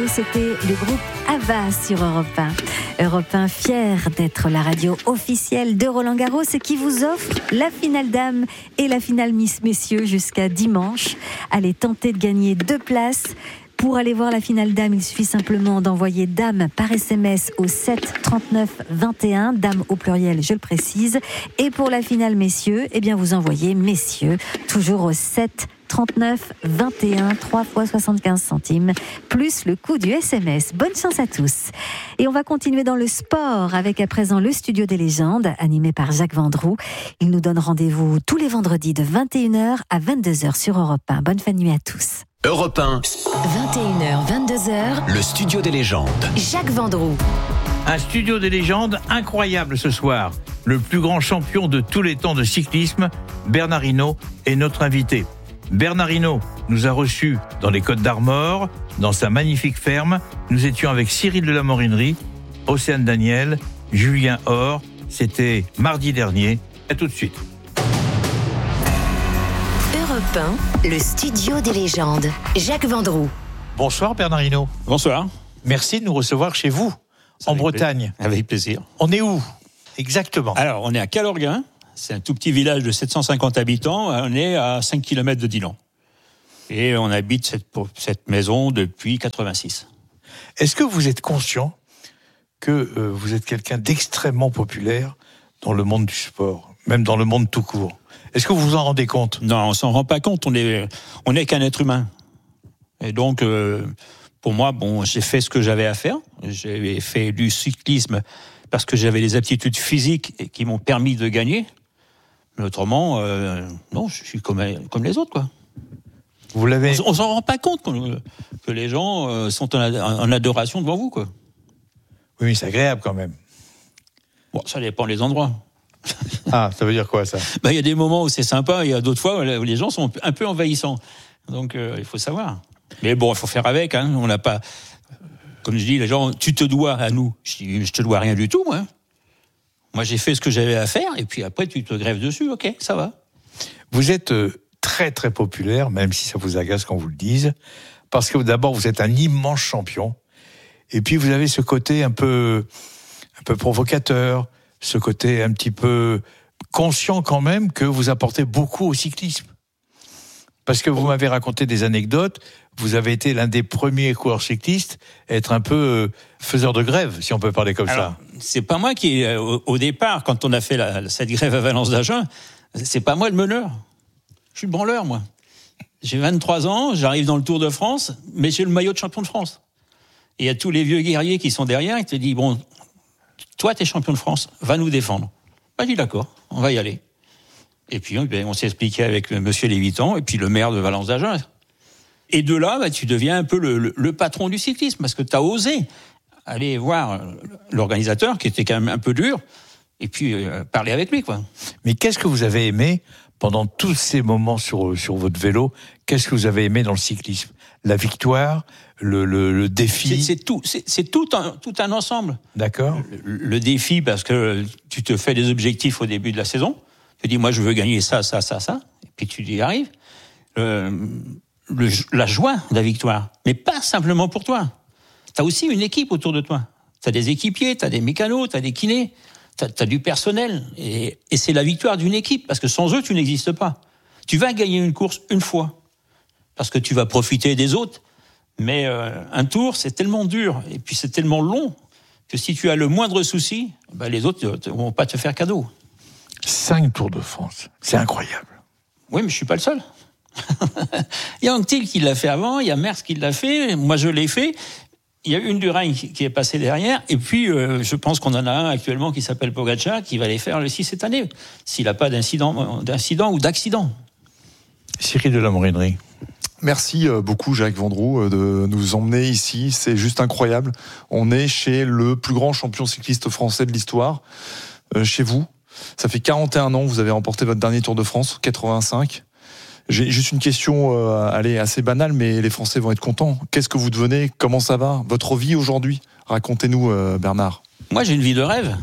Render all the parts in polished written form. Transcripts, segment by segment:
nous, c'était le groupe ABBA sur Europe 1. Europe 1, fier d'être la radio officielle de Roland-Garros et qui vous offre la finale dames et la finale messieurs jusqu'à dimanche. Allez tenter de gagner 2 places. Pour aller voir la finale dame, il suffit simplement d'envoyer dame par SMS au 7 39 21, dame au pluriel, je le précise. Et pour la finale messieurs, eh bien vous envoyez messieurs, toujours au 7 39 21, 3 fois 75 centimes, plus le coût du SMS. Bonne chance à tous. Et on va continuer dans le sport avec à présent le Studio des légendes, animé par Jacques Vendroux. Il nous donne rendez-vous tous les vendredis de 21h à 22h sur Europe 1. Bonne fin de nuit à tous. Europe 1, 21h, 22h, le Studio des légendes. Jacques Vendroux. Un Studio des légendes incroyable ce soir. Le plus grand champion de tous les temps de cyclisme, Bernard Hinault, est notre invité. Bernard Hinault nous a reçus dans les Côtes d'Armor, dans sa magnifique ferme. Nous étions avec Cyril de la Morinerie, Océane Daniel, Julien Or. C'était mardi dernier. À tout de suite. Europe 1, le Studio des légendes. Jacques Vendroux. Bonsoir Bernard Hinault. Bonsoir. Merci de nous recevoir chez vous, en Bretagne. Avec plaisir. On est où exactement? Alors, on est à Calorguin. C'est un tout petit village de 750 habitants. On est à 5 km de Dinan. Et on habite cette maison depuis 86. Est-ce que vous êtes conscient que vous êtes quelqu'un d'extrêmement populaire dans le monde du sport, même dans le monde tout court? Est-ce que vous vous en rendez compte? Non, on s'en rend pas compte. On est qu'un être humain. Et donc, pour moi, j'ai fait ce que j'avais à faire. J'ai fait du cyclisme parce que j'avais les aptitudes physiques qui m'ont permis de gagner. Mais autrement, non, je suis comme les autres, quoi. Vous l'avez... On s'en rend pas compte que les gens sont en adoration devant vous, quoi. Oui, mais c'est agréable quand même. Bon, ça dépend des endroits. Ah, ça veut dire quoi, ça? Il y a des moments où c'est sympa, il y a d'autres fois où les gens sont un peu envahissants. Donc, il faut savoir. Mais bon, il faut faire avec, hein. On n'a pas... Comme je dis, les gens, tu te dois à nous. Je dis, je te dois rien du tout, moi. Moi, j'ai fait ce que j'avais à faire, et puis après, tu te grèves dessus, ok, ça va. Vous êtes très, très populaire, même si ça vous agace quand vous le dites, parce que d'abord, vous êtes un immense champion, et puis vous avez ce côté un peu provocateur, ce côté un petit peu conscient quand même que vous apportez beaucoup au cyclisme. Parce que vous m'avez raconté des anecdotes, vous avez été l'un des premiers coureurs cyclistes à être un peu faiseur de grève, si on peut parler comme ça. C'est pas moi qui, au départ, quand on a fait cette grève à Valence d'Agen, c'est pas moi le meneur. Je suis le branleur, moi. J'ai 23 ans, j'arrive dans le Tour de France, mais j'ai le maillot de champion de France. Et il y a tous les vieux guerriers qui sont derrière, ils te disent, bon, toi, t'es champion de France, va nous défendre. Je dis d'accord, on va y aller. Et puis, on s'est expliqué avec monsieur Lévitan, et puis le maire de Valence d'Agen. Et de là, tu deviens un peu le patron du cyclisme, parce que tu as osé aller voir l'organisateur, qui était quand même un peu dur, et puis parler avec lui, quoi. Mais qu'est-ce que vous avez aimé pendant tous ces moments sur votre vélo? Qu'est-ce que vous avez aimé dans le cyclisme? La victoire, le défi? C'est tout un ensemble. D'accord. Le défi, parce que tu te fais des objectifs au début de la saison. Tu dis, moi, je veux gagner ça. Et puis tu y arrives. La joie de la victoire. Mais pas simplement pour toi. T'as aussi une équipe autour de toi. T'as des équipiers, t'as des mécanos, t'as des kinés, t'as du personnel. Et c'est la victoire d'une équipe. Parce que sans eux, tu n'existes pas. Tu vas gagner une course une fois. Parce que tu vas profiter des autres. Mais un tour, c'est tellement dur. Et puis c'est tellement long que si tu as le moindre souci, les autres ne vont pas te faire cadeau. 5 Tours de France, c'est incroyable. Oui, mais je suis pas le seul. Il y a Anquetil qui l'a fait avant, il y a Merckx qui l'a fait, moi je l'ai fait. Il y a une du Rhin qui est passée derrière, et puis je pense qu'on en a un actuellement qui s'appelle Pogacar, qui va aller faire le 6 cette année, s'il n'a pas d'incident ou d'accident. Cyril de la Morinerie. Merci beaucoup Jacques Vendroux de nous emmener ici, c'est juste incroyable. On est chez le plus grand champion cycliste français de l'histoire, chez vous. Ça fait 41 ans que vous avez remporté votre dernier Tour de France, 85. J'ai juste une question assez banale, mais les Français vont être contents. Qu'est-ce que vous devenez? Comment ça va? Votre vie aujourd'hui? Racontez-nous, Bernard. Moi, j'ai une vie de rêve.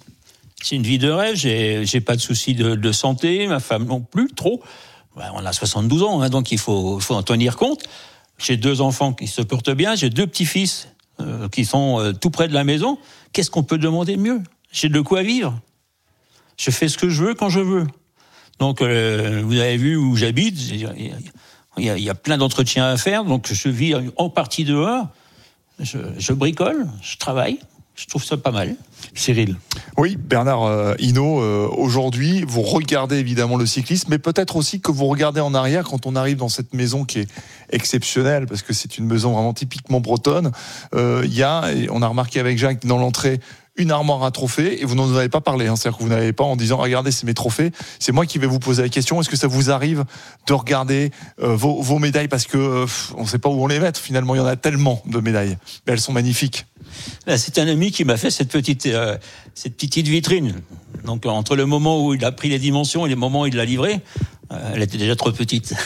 J'ai pas de soucis de santé, ma femme non plus, trop. On a 72 ans, donc il faut en tenir compte. J'ai 2 enfants qui se portent bien, j'ai 2 petits-fils qui sont tout près de la maison. Qu'est-ce qu'on peut demander de mieux ? J'ai de quoi vivre. Je fais ce que je veux quand je veux. Donc, vous avez vu où j'habite, il y a plein d'entretiens à faire, donc je vis en partie dehors, je bricole, je travaille, je trouve ça pas mal. Cyril. Oui, Bernard Hinault, aujourd'hui, vous regardez évidemment le cyclisme, mais peut-être aussi que vous regardez en arrière quand on arrive dans cette maison qui est exceptionnelle, parce que c'est une maison vraiment typiquement bretonne. Il y a, et on a remarqué avec Jacques dans l'entrée, une armoire à trophées, et vous n'en avez pas parlé. C'est-à-dire que vous n'avez pas en disant « Regardez, c'est mes trophées ». C'est moi qui vais vous poser la question. Est-ce que ça vous arrive de regarder vos médailles ? Parce que on ne sait pas où on les met. Finalement, il y en a tellement de médailles. Mais elles sont magnifiques. Là, c'est un ami qui m'a fait cette petite vitrine. Donc, entre le moment où il a pris les dimensions et le moment où il l'a livrée, elle était déjà trop petite.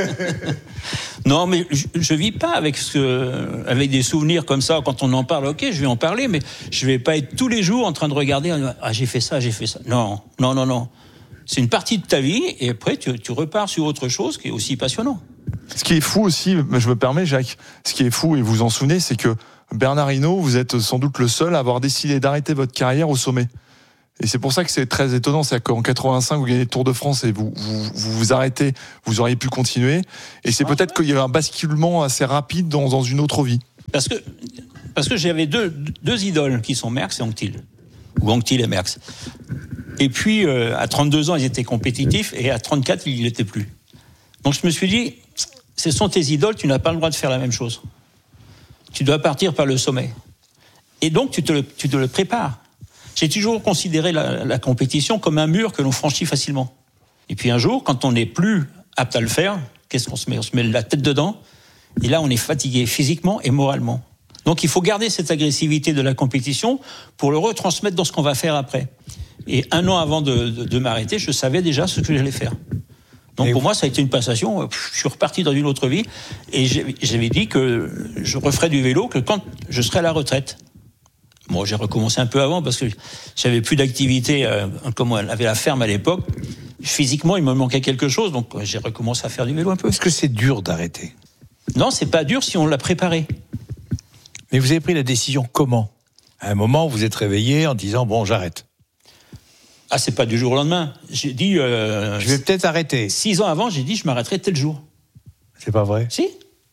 Non, mais je vis pas avec des souvenirs comme ça. Quand on en parle, ok, je vais en parler, mais je vais pas être tous les jours en train de regarder. Ah, j'ai fait ça. Non. C'est une partie de ta vie, et après tu repars sur autre chose qui est aussi passionnant. Ce qui est fou aussi, je me permets, Jacques, ce qui est fou, et vous vous en souvenez, c'est que Bernard Hinault, vous êtes sans doute le seul à avoir décidé d'arrêter votre carrière au sommet. Et c'est pour ça que c'est très étonnant, c'est qu'en 85, vous gagnez le Tour de France et vous arrêtez, vous auriez pu continuer. Et c'est peut-être qu'il y a eu un basculement assez rapide dans une autre vie. Parce que j'avais deux idoles qui sont Merckx et Anquetil. Ou Anquetil et Merckx. Et puis, à 32 ans, ils étaient compétitifs, et à 34, ils ne l'étaient plus. Donc je me suis dit, ce sont tes idoles, tu n'as pas le droit de faire la même chose. Tu dois partir par le sommet. Et donc, tu te le prépares. J'ai toujours considéré la compétition comme un mur que l'on franchit facilement. Et puis un jour, quand on n'est plus apte à le faire, qu'est-ce qu'on se met ? On se met la tête dedans, et là on est fatigué physiquement et moralement. Donc il faut garder cette agressivité de la compétition pour le retransmettre dans ce qu'on va faire après. Et 1 an avant de m'arrêter, je savais déjà ce que j'allais faire. Donc pour moi, ça a été une passation. Je suis reparti dans une autre vie, et j'avais dit que je referais du vélo que quand je serais à la retraite. Moi, j'ai recommencé un peu avant parce que j'avais plus d'activité comme on avait la ferme à l'époque. Physiquement, il me manquait quelque chose, donc j'ai recommencé à faire du vélo un peu. Est-ce que c'est dur d'arrêter ? Non, c'est pas dur si on l'a préparé. Mais vous avez pris la décision comment ? À un moment, vous êtes réveillé en disant « Bon, j'arrête ». Ah, c'est pas du jour au lendemain. J'ai dit... je vais peut-être arrêter. 6 ans avant, j'ai dit je m'arrêterai tel jour. C'est pas vrai ? Si.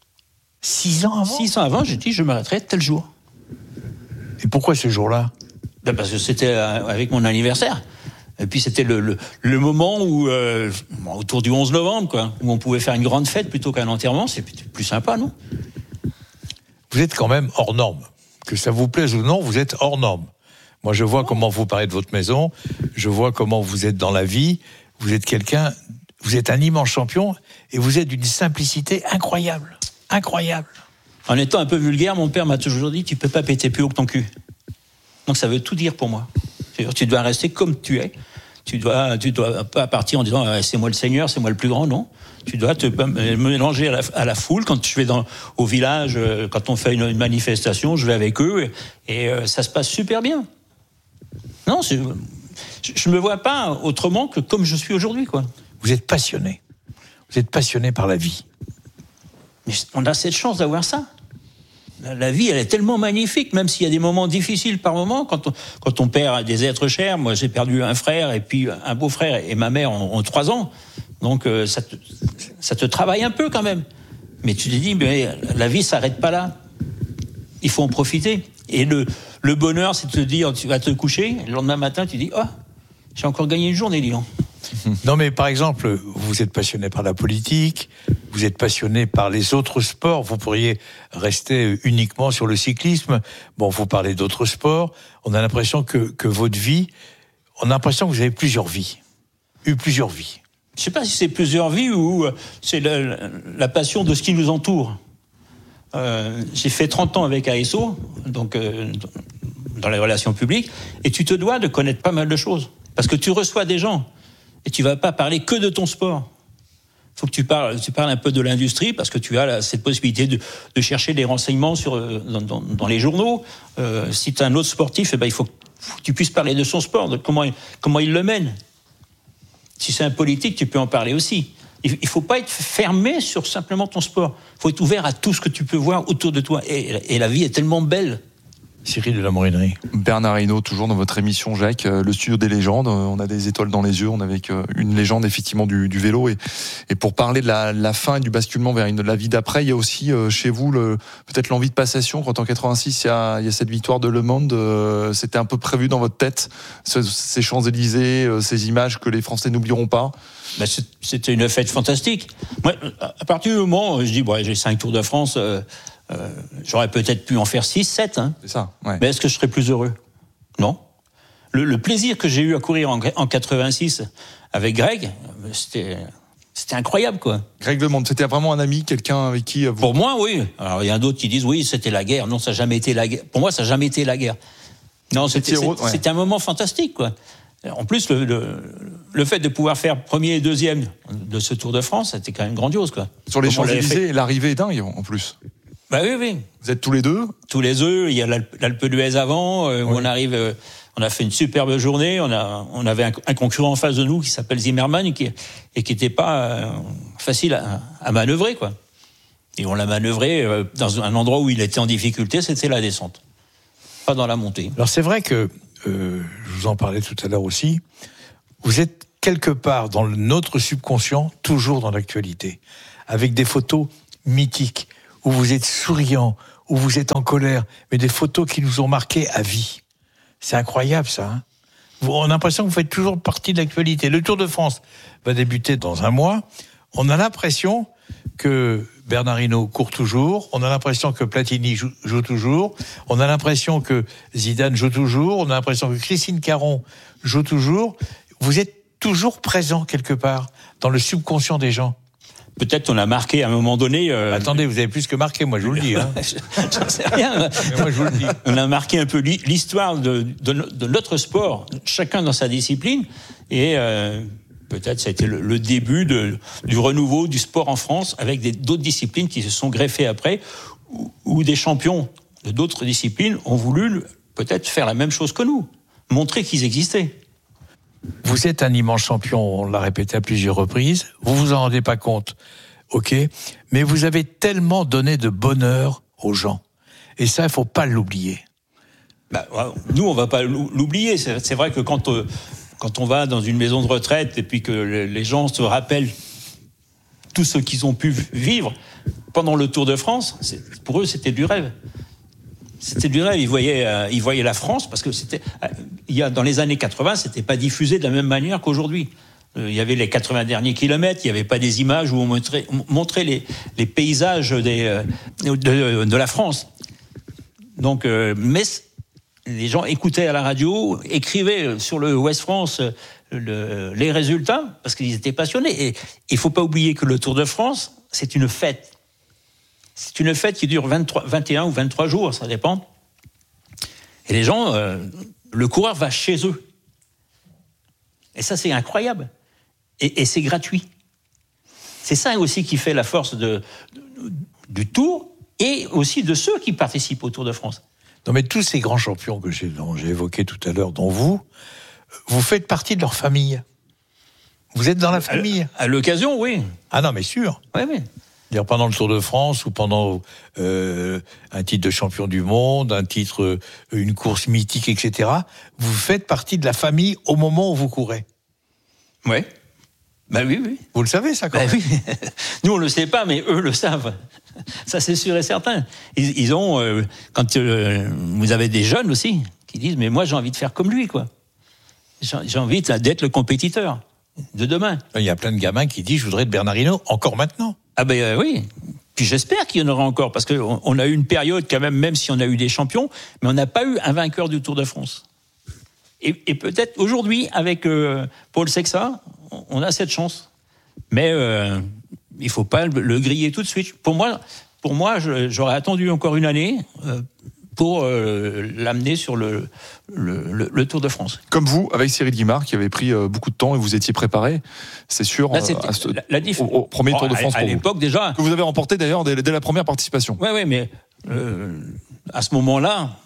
6 ans avant ? 6 ans avant, j'ai dit je m'arrêterai tel jour. Et pourquoi ce jour-là ? Parce que c'était avec mon anniversaire. Et puis c'était le moment où, autour du 11 novembre, quoi, où on pouvait faire une grande fête plutôt qu'un enterrement. C'est plus sympa, non ? Vous êtes quand même hors norme. Que ça vous plaise ou non, vous êtes hors norme. Moi, je vois comment vous parlez de votre maison. Je vois comment vous êtes dans la vie. Vous êtes vous êtes un immense champion, et vous êtes d'une simplicité incroyable. Incroyable. En étant un peu vulgaire, mon père m'a toujours dit « Tu peux pas péter plus haut que ton cul ». Donc ça veut tout dire pour moi. C'est-à-dire, tu dois rester comme tu es. Tu dois pas partir en disant « C'est moi le Seigneur, c'est moi le plus grand », non. Tu dois te mélanger à la foule. Quand je vais au village, quand on fait une manifestation, je vais avec eux, et ça se passe super bien. Non, je me vois pas autrement que comme je suis aujourd'hui, quoi. Vous êtes passionné. Vous êtes passionné par la vie. Mais on a cette chance d'avoir ça. La vie, elle est tellement magnifique, même s'il y a des moments difficiles par moment. Quand on perd des êtres chers, moi j'ai perdu un frère et puis un beau-frère et ma mère ont 3 ans. Donc ça te travaille un peu quand même. Mais tu te dis, mais la vie s'arrête pas là. Il faut en profiter. Et le bonheur, c'est de te dire, tu vas te coucher, et le lendemain matin, tu dis, oh, j'ai encore gagné une journée, dis donc. Non, mais par exemple, vous êtes passionné par la politique, vous êtes passionné par les autres sports, vous pourriez rester uniquement sur le cyclisme. Bon, vous parlez d'autres sports, on a l'impression que votre vie, on a l'impression que vous avez plusieurs vies, eu plusieurs vies. Je sais pas si c'est plusieurs vies ou c'est la passion de ce qui nous entoure. J'ai fait 30 ans avec ASO, donc dans les relations publiques, et tu te dois de connaître pas mal de choses. Parce que tu reçois des gens, et tu vas pas parler que de ton sport. Il faut que tu parles un peu de l'industrie, parce que tu as cette possibilité de chercher des renseignements dans les journaux. Si tu es un autre sportif, il faut que tu puisses parler de son sport, de comment il le mène. Si c'est un politique, tu peux en parler aussi. Il ne faut pas être fermé sur simplement ton sport. Il faut être ouvert à tout ce que tu peux voir autour de toi. Et la vie est tellement belle. Cyril de la Morinerie. Bernard Hinault, toujours dans votre émission, Jacques, le studio des légendes. On a des étoiles dans les yeux. On est avec une légende, effectivement, du vélo. Et pour parler de la fin et du basculement vers la vie d'après, il y a aussi chez vous peut-être l'envie de passation. Quand en 86, il y a cette victoire de Le Mans, c'était un peu prévu dans votre tête, ces Champs-Élysées, ces images que les Français n'oublieront pas. C'était une fête fantastique. Moi, à partir du moment où je dis, j'ai 5 Tours de France, j'aurais peut-être pu en faire 6, 7. Hein. C'est ça, ouais. Mais est-ce que je serais plus heureux ? Non. Le plaisir que j'ai eu à courir en 86 avec Greg, c'était incroyable, quoi. Greg LeMond, c'était vraiment un ami, quelqu'un avec qui vous... Pour moi, oui. Alors, il y en a d'autres qui disent, oui, c'était la guerre. Non, ça n'a jamais été la guerre. Pour moi, ça n'a jamais été la guerre. Non, c'était un moment fantastique, quoi. En plus, le fait de pouvoir faire premier et deuxième de ce Tour de France, c'était quand même grandiose, quoi. Sur les Champs-Élysées, l'arrivée est dingue, en plus. Bah oui. Vous êtes tous les deux ? Tous les deux. Il y a l'Alpe d'Huez avant, où on arrive. On a fait une superbe journée. On avait un concurrent en face de nous qui s'appelle Zimmermann et qui était pas facile à manœuvrer, quoi. Et on l'a manœuvré dans un endroit où il était en difficulté, c'était la descente, pas dans la montée. Alors c'est vrai que je vous en parlais tout à l'heure aussi. Vous êtes quelque part dans notre subconscient, toujours dans l'actualité, avec des photos mythiques où vous êtes souriant, où vous êtes en colère, mais des photos qui nous ont marqués à vie. C'est incroyable, ça. Hein, on a l'impression que vous faites toujours partie de l'actualité. Le Tour de France va débuter dans un mois. On a l'impression que Bernard Hinault court toujours. On a l'impression que Platini joue toujours. On a l'impression que Zidane joue toujours. On a l'impression que Christine Caron joue toujours. Vous êtes toujours présent quelque part dans le subconscient des gens. Peut-être on a marqué à un moment donné... Attendez, vous avez plus que marqué, moi je vous le dis. Hein. J'en sais rien. Mais moi je vous le dis. On a marqué un peu l'histoire de notre sport, chacun dans sa discipline, et peut-être ça a été le début du renouveau du sport en France, avec d'autres disciplines qui se sont greffées après, où des champions de d'autres disciplines ont voulu peut-être faire la même chose que nous, montrer qu'ils existaient. Vous êtes un immense champion, on l'a répété à plusieurs reprises, vous vous en rendez pas compte, ok, mais vous avez tellement donné de bonheur aux gens, et ça, il faut pas l'oublier. Nous, on va pas l'oublier, c'est vrai que quand on va dans une maison de retraite, et puis que les gens se rappellent tout ce qu'ils ont pu vivre pendant le Tour de France, pour eux, c'était du rêve. C'était du rêve. Ils voyaient la France, parce que dans les années 80, c'était pas diffusé de la même manière qu'aujourd'hui. Il y avait les 80 derniers kilomètres, il n'y avait pas des images où on montrait les paysages de la France. Donc, mais les gens écoutaient à la radio, écrivaient sur le Ouest France les résultats, parce qu'ils étaient passionnés. Et il faut pas oublier que le Tour de France, c'est une fête. C'est une fête qui dure 21 ou 23 jours, ça dépend. Et les gens, le coureur va chez eux. Et ça, c'est incroyable. Et c'est gratuit. C'est ça aussi qui fait la force du Tour et aussi de ceux qui participent au Tour de France. Non, mais tous ces grands champions dont j'ai évoqués tout à l'heure, dont vous faites partie de leur famille. Vous êtes dans la famille. À l'occasion, oui. Ah non, mais sûr. Oui. Pendant le Tour de France ou pendant un titre de champion du monde, une course mythique, etc., vous faites partie de la famille au moment où vous courez. Oui. Oui. Vous le savez, ça, quand même. Oui. Nous, on ne le sait pas, mais eux le savent. Ça, c'est sûr et certain. Ils ont... quand vous avez des jeunes aussi qui disent « Mais moi, j'ai envie de faire comme lui, quoi. J'ai envie d'être le compétiteur de demain. » Il y a plein de gamins qui disent « Je voudrais être Bernard Hinault encore maintenant. » Oui. Puis j'espère qu'il y en aura encore, parce qu'on a eu une période quand même si on a eu des champions, mais on n'a pas eu un vainqueur du Tour de France. Et peut-être aujourd'hui, avec Paul Sexat, on a cette chance. Mais il ne faut pas le griller tout de suite. Pour moi, j'aurais attendu encore une année pour l'amener sur le Tour de France. Comme vous, avec Cyril Guimard, qui avait pris beaucoup de temps et vous étiez préparé, c'est sûr, au premier Tour de France à l'époque, déjà. Que vous avez remporté d'ailleurs dès la première participation. Oui, mais à ce moment-là,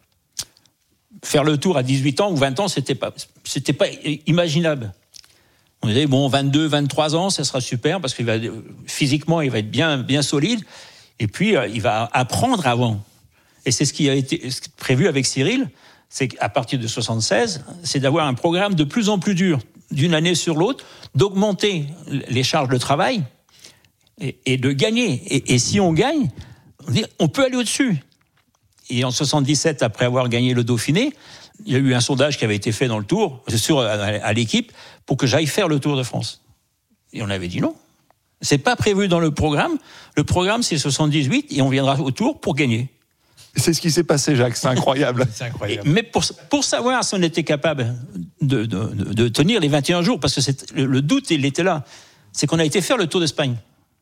faire le Tour à 18 ans ou 20 ans, c'était pas imaginable. On disait, bon, 22, 23 ans, ça sera super, parce qu'il physiquement, il va être bien solide. Et puis, il va apprendre avant. Et c'est ce qui a été prévu avec Cyril, c'est qu'à partir de 76, c'est d'avoir un programme de plus en plus dur, d'une année sur l'autre, d'augmenter les charges de travail et de gagner. Et si on gagne, on peut aller au-dessus. Et en 77, après avoir gagné le Dauphiné, il y a eu un sondage qui avait été fait dans le Tour, à l'équipe, pour que j'aille faire le Tour de France. Et on avait dit non. C'est pas prévu dans le programme. Le programme, c'est 78, et on viendra au Tour pour gagner. C'est ce qui s'est passé, Jacques, c'est incroyable. C'est incroyable. Mais pour savoir si on était capable de tenir les 21 jours, parce que le doute, il était là, c'est qu'on a été faire le Tour d'Espagne.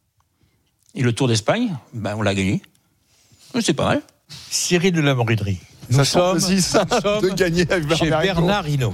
Et le Tour d'Espagne, on l'a gagné. C'est pas mal. Cyril de la Morinerie. Nous sommes de gagner avec chez Bernard Hinault,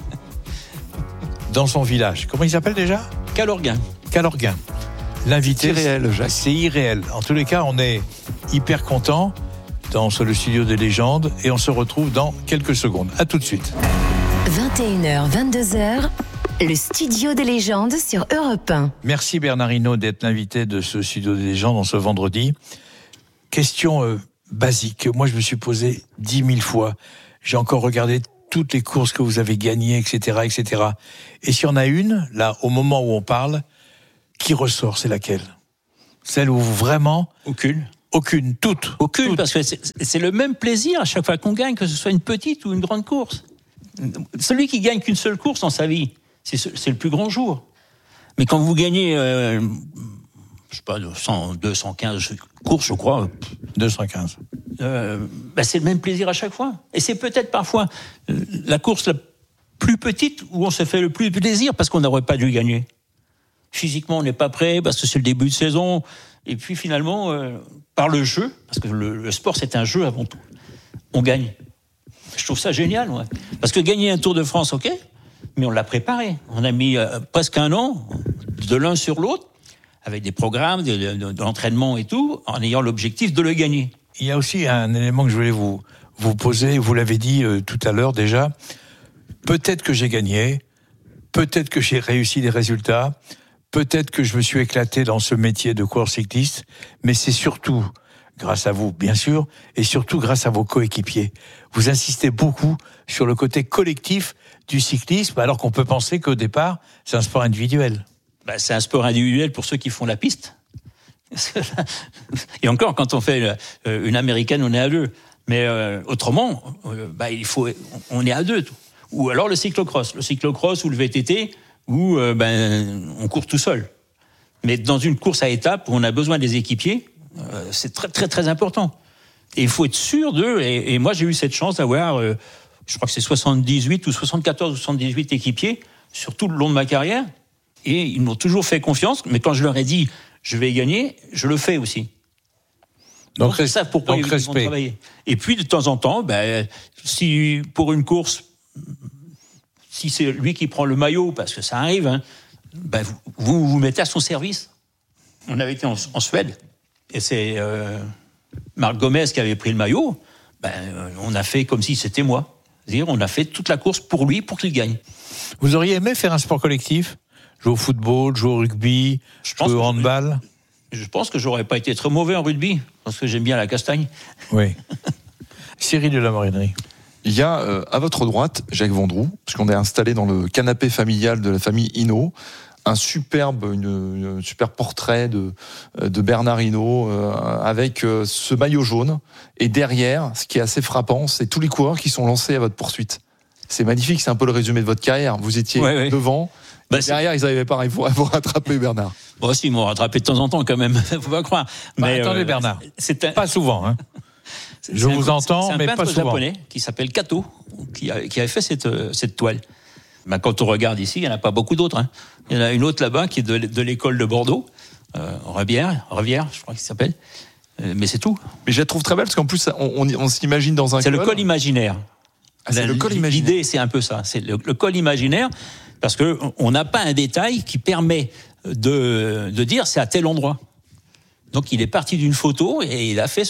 dans son village. Comment il s'appelle déjà ? Calorguin. L'invité, c'est irréel, Jacques. C'est irréel. En tous les cas, on est hyper content dans le studio des légendes et on se retrouve dans quelques secondes. À tout de suite. 21h, 22h, le studio des légendes sur Europe 1. Merci Bernard Hinault d'être l'invité de ce studio des légendes en ce vendredi. Question basique que moi je me suis posée 10 000 fois. J'ai encore regardé toutes les courses que vous avez gagnées, etc., etc. Et s'il y en a une, là, au moment où on parle, qui ressort, c'est laquelle ? Celle où vraiment... Aucune, toutes. Aucune, parce que c'est le même plaisir à chaque fois qu'on gagne, que ce soit une petite ou une grande course. Celui qui gagne qu'une seule course dans sa vie, c'est le plus grand jour. Mais quand vous gagnez, je sais pas, 215 courses, je crois. 215. C'est le même plaisir à chaque fois. Et c'est peut-être parfois la course la plus petite où on se fait le plus plaisir parce qu'on n'aurait pas dû gagner. Physiquement, on n'est pas prêt parce que c'est le début de saison. Et puis finalement, par le jeu, parce que le sport c'est un jeu avant tout, on gagne. Je trouve ça génial, ouais. Parce que gagner un Tour de France, ok, mais on l'a préparé. On a mis presque un an de l'un sur l'autre, avec des programmes, de l'entraînement et tout, en ayant l'objectif de le gagner. Il y a aussi un élément que je voulais vous poser, vous l'avez dit tout à l'heure déjà, peut-être que j'ai gagné, peut-être que j'ai réussi des résultats, peut-être que je me suis éclaté dans ce métier de coureur cycliste, mais c'est surtout grâce à vous, bien sûr, et surtout grâce à vos coéquipiers. Vous insistez beaucoup sur le côté collectif du cyclisme, alors qu'on peut penser qu'au départ, c'est un sport individuel. C'est un sport individuel pour ceux qui font la piste. Et encore, quand on fait une américaine, on est à deux. Mais autrement, on est à deux. Ou alors le cyclocross ou le VTT, où on court tout seul. Mais dans une course à étapes où on a besoin des équipiers, c'est très très très important. Et il faut être sûr d'eux. Et moi j'ai eu cette chance d'avoir, je crois que c'est 78 ou 74 ou 78 équipiers sur tout le long de ma carrière. Et ils m'ont toujours fait confiance. Mais quand je leur ai dit je vais gagner, je le fais aussi. Donc c'est ça pourquoi ils vont travailler. Et puis de temps en temps, si pour une course, si c'est lui qui prend le maillot, parce que ça arrive, vous mettez à son service. On avait été en Suède, et c'est Marc Gomez qui avait pris le maillot. On a fait comme si c'était moi. C'est-à-dire, on a fait toute la course pour lui, pour qu'il gagne. Vous auriez aimé faire un sport collectif ? Jouer au football, jouer au rugby, jouer au handball ? Je pense que j'aurais pas été très mauvais en rugby, parce que j'aime bien la castagne. Oui. Cyril de la Morinerie. Il y a à votre droite Jacques Vendroux, puisqu'on est installé dans le canapé familial de la famille Hinault, un super portrait de Bernard Hinault avec ce maillot jaune. Et derrière, ce qui est assez frappant, c'est tous les coureurs qui sont lancés à votre poursuite. C'est magnifique, c'est un peu le résumé de votre carrière. Vous étiez devant. Derrière, ils n'arrivaient pas à vous rattraper, Bernard. Bon, si, ils m'ont rattrapé de temps en temps quand même, faut pas croire. Mais attendez, Bernard, pas souvent. Hein. Je vous entends, mais pas souvent. C'est un peintre japonais qui s'appelle Kato, qui avait fait cette toile. Quand on regarde ici, il n'y en a pas beaucoup d'autres. Hein. Il y en a une autre là-bas qui est de l'école de Bordeaux, Revière, je crois qu'il s'appelle. Mais c'est tout. Mais je la trouve très belle parce qu'en plus, on s'imagine dans un col. C'est le col imaginaire. C'est le col imaginaire. L'idée, c'est un peu ça. C'est le col imaginaire parce qu'on n'a pas un détail qui permet de dire c'est à tel endroit. Donc il est parti d'une photo et il a fait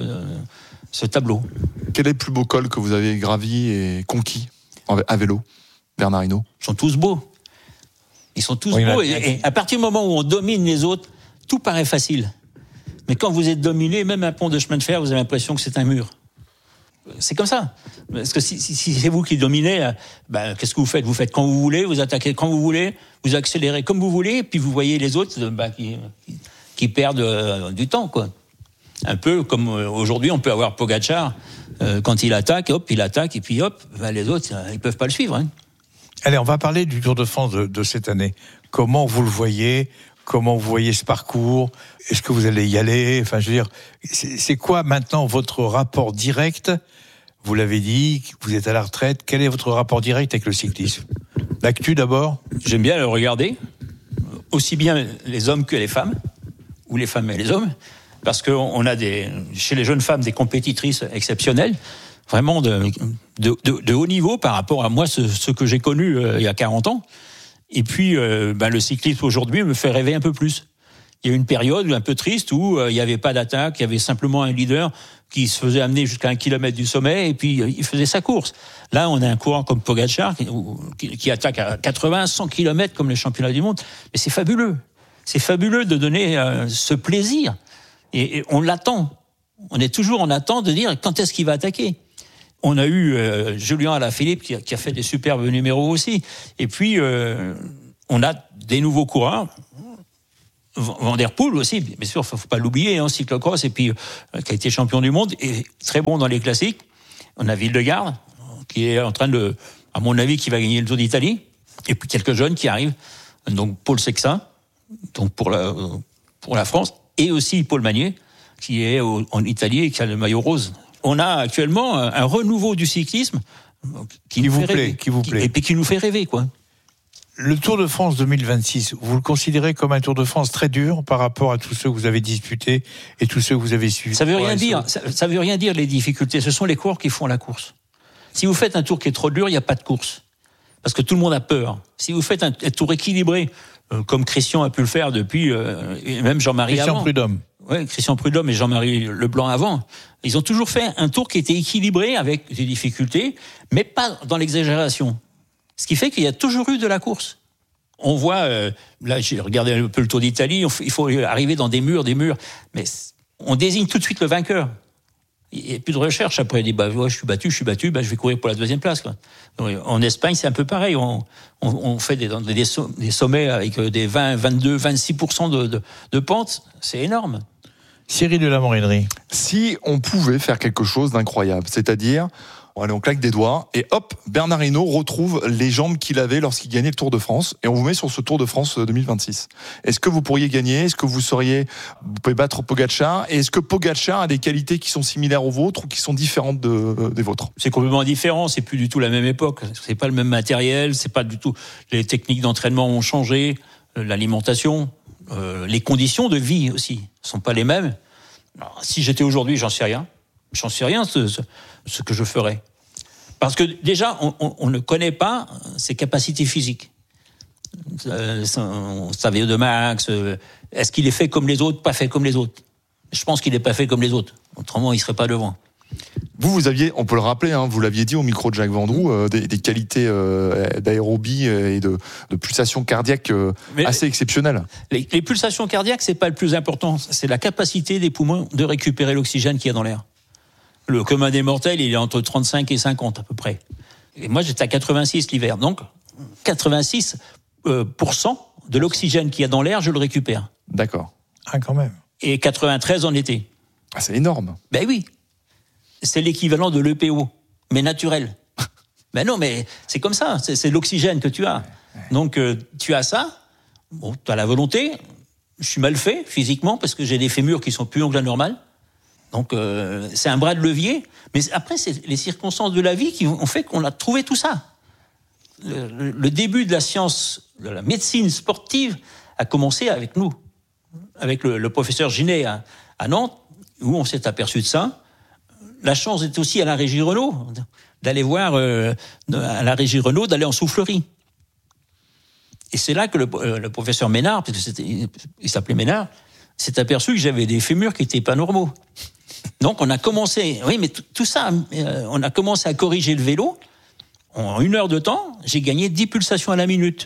ce tableau. Quel est le plus beau col que vous avez gravi et conquis à vélo, Bernard Hinault ? Ils sont tous beaux. Ils sont tous beaux. Et à partir du moment où on domine les autres, tout paraît facile. Mais quand vous êtes dominé, même un pont de chemin de fer, vous avez l'impression que c'est un mur. C'est comme ça. Parce que si c'est vous qui dominez, qu'est-ce que vous faites ? Vous faites quand vous voulez, vous attaquez quand vous voulez, vous accélérez comme vous voulez, puis vous voyez les autres qui perdent du temps, quoi. Un peu comme aujourd'hui, on peut avoir Pogačar, quand il attaque, et puis les autres, ils peuvent pas le suivre. Hein. Allez, on va parler du Tour de France de cette année. Comment vous le voyez ? Comment vous voyez ce parcours ? Est-ce que vous allez y aller ? Enfin, je veux dire, c'est quoi maintenant votre rapport direct ? Vous l'avez dit, vous êtes à la retraite. Quel est votre rapport direct avec le cyclisme ? L'actu d'abord ? J'aime bien le regarder, aussi bien les hommes que les femmes, ou les femmes et les hommes, parce qu'on a chez les jeunes femmes des compétitrices exceptionnelles, vraiment de haut niveau par rapport à moi, ce que j'ai connu il y a 40 ans. Et puis, le cyclisme aujourd'hui me fait rêver un peu plus. Il y a eu une période un peu triste où il n'y avait pas d'attaque, il y avait simplement un leader qui se faisait amener jusqu'à 1 kilomètre du sommet et puis il faisait sa course. Là, on a un coureur comme Pogačar qui attaque à 80, 100 kilomètres comme les championnats du monde. Mais c'est fabuleux. C'est fabuleux de donner ce plaisir. Et on l'attend. On est toujours en attente de dire quand est-ce qu'il va attaquer. On a eu Julien Alaphilippe qui a fait des superbes numéros aussi. Et puis, on a des nouveaux coureurs. Van der Poel aussi, bien sûr, faut pas l'oublier, en cyclocross, et puis qui a été champion du monde, et très bon dans les classiques. On a Vingegaard, qui est en train à mon avis, qui va gagner le Tour d'Italie. Et puis quelques jeunes qui arrivent. Donc Paul Sexin, donc pour la France, et aussi Paul Magnier, qui est en Italie et qui a le maillot rose. On a actuellement un renouveau du cyclisme qui nous plaît, et puis qui nous fait rêver, quoi. Le Tour de France 2026, vous le considérez comme un Tour de France très dur par rapport à tous ceux que vous avez disputés et tous ceux que vous avez suivis? Ça veut rien dire. Ça veut rien dire, les difficultés. Ce sont les coureurs qui font la course. Si vous faites un tour qui est trop dur, il n'y a pas de course. Parce que tout le monde a peur. Si vous faites un tour équilibré, comme Christian a pu le faire depuis, et même Jean-Marie avant. Prudhomme. Ouais, Christian Prudhomme et Jean-Marie Leblanc avant. Ils ont toujours fait un tour qui était équilibré avec des difficultés, mais pas dans l'exagération. Ce qui fait qu'il y a toujours eu de la course. On voit, là j'ai regardé un peu le Tour d'Italie, il faut arriver dans des murs, mais on désigne tout de suite le vainqueur. Il n'y a plus de recherche après, il dit je suis battu, je vais courir pour la deuxième place, quoi. Donc, en Espagne c'est un peu pareil, on fait des sommets avec des 20, 22, 26% de pente, c'est énorme. Cyril de la Morinerie. Si on pouvait faire quelque chose d'incroyable, c'est-à-dire on claque des doigts et hop, Bernard Hinault retrouve les jambes qu'il avait lorsqu'il gagnait le Tour de France et on vous met sur ce Tour de France 2026. Est-ce que vous pourriez gagner ? Est-ce que vous pouvez battre Pogačar ? Et est-ce que Pogačar a des qualités qui sont similaires aux vôtres ou qui sont différentes des vôtres ? C'est complètement différent, c'est plus du tout la même époque, c'est pas le même matériel, c'est pas du tout, les techniques d'entraînement ont changé, l'alimentation, les conditions de vie aussi sont pas les mêmes. Alors, si j'étais aujourd'hui, j'en sais rien ce que je ferais. Parce que déjà, on ne connaît pas ses capacités physiques. Sa VO2 max, est-ce qu'il est fait comme les autres, pas fait comme les autres ? Je pense qu'il n'est pas fait comme les autres. Autrement, il ne serait pas devant. Vous aviez, on peut le rappeler, vous l'aviez dit au micro de Jacques Vendroux, des qualités d'aérobie et de pulsation cardiaque assez exceptionnelles. Les pulsations cardiaques, c'est pas le plus important. C'est la capacité des poumons de récupérer l'oxygène qu'il y a dans l'air. Le commun des mortels, il est entre 35 et 50 à peu près. Et moi, j'étais à 86 l'hiver. Donc, 86% de l'oxygène qu'il y a dans l'air, je le récupère. D'accord. Ah, quand même. Et 93 en été. Ah, c'est énorme. Ben oui. C'est l'équivalent de l'EPO, mais naturel. Ben non, mais c'est comme ça. C'est l'oxygène que tu as. Donc, tu as ça. Bon, tu as la volonté. Je suis mal fait physiquement parce que j'ai des fémurs qui sont plus longs que la normale. Donc, c'est un bras de levier. Mais après, c'est les circonstances de la vie qui ont fait qu'on a trouvé tout ça. Le début de la science, de la médecine sportive, a commencé avec nous. Avec le professeur Ginet à Nantes, où on s'est aperçu de ça. La chance est aussi à la Régie Renault, d'aller voir à la Régie Renault, d'aller en soufflerie. Et c'est là que le professeur Ménard, parce qu'il s'appelait Ménard, s'est aperçu que j'avais des fémurs qui n'étaient pas normaux. Donc on a commencé, oui, mais tout ça, on a commencé à corriger le vélo. En 1 heure de temps, j'ai gagné 10 pulsations à la minute.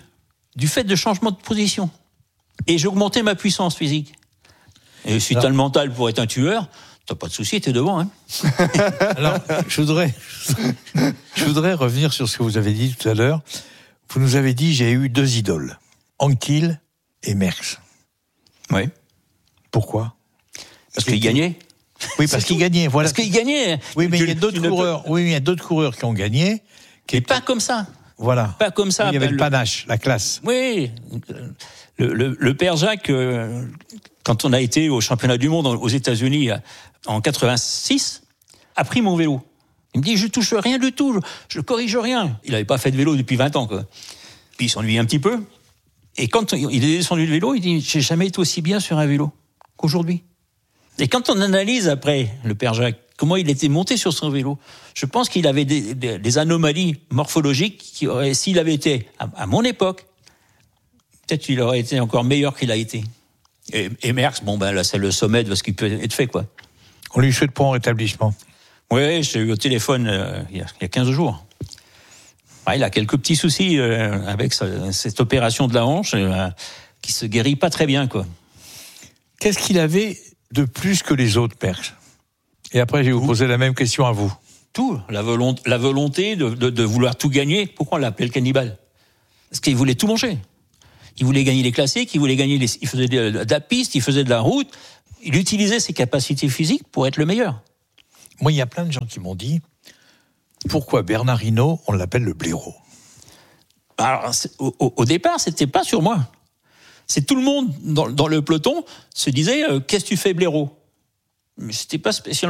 du fait de changement de position. Et j'augmentais ma puissance physique. Et si t'as le mental pour être un tueur, t'as pas de souci, t'es devant. Hein. Alors, je voudrais revenir sur ce que vous avez dit tout à l'heure. Vous nous avez dit, j'ai eu 2 idoles, Anquetil et Merckx. Oui. Pourquoi? Parce qu'il gagnait. Oui, parce qu'il gagnait. Voilà. Parce qu'il gagnait. Oui, mais il y a d'autres coureurs. Oui, il y a d'autres coureurs qui ont gagné. Et pas comme ça. Voilà. Pas comme ça. Oui, il y avait le panache, la classe. Oui. Le père Jacques, quand on a été au championnat du monde aux États-Unis en 86, a pris mon vélo. Il me dit, je touche rien du tout, je corrige rien. Il n'avait pas fait de vélo depuis 20 ans, quoi. Puis il s'ennuyait un petit peu. Et quand il est descendu de vélo, il dit, j'ai jamais été aussi bien sur un vélo qu'aujourd'hui. Et quand on analyse après, le père Jacques, comment il était monté sur son vélo, je pense qu'il avait des anomalies morphologiques qui auraient, s'il avait été à mon époque, peut-être qu'il aurait été encore meilleur qu'il a été. Et Merckx, bon ben là c'est le sommet de ce qui peut être fait, quoi. On lui souhaite prompt rétablissement. Oui, j'ai eu au téléphone il y a 15 jours. Ah, il a quelques petits soucis avec cette opération de la hanche qui se guérit pas très bien, quoi. Qu'est-ce qu'il avait de plus que les autres, Merckx? Et après, je vais vous poser la même question à vous. Tout, la volonté de vouloir tout gagner. Pourquoi on l'appelait le cannibale? Parce qu'il voulait tout manger. Il voulait gagner les classiques, il faisait de la piste, il faisait de la route. Il utilisait ses capacités physiques pour être le meilleur. Moi, il y a plein de gens qui m'ont dit, pourquoi Bernard Hinault, on l'appelle le blaireau? Alors, au départ, c'était pas sur moi. C'est tout le monde dans le peloton se disait, qu'est-ce que tu fais, blaireau? Mais c'était pas spécialement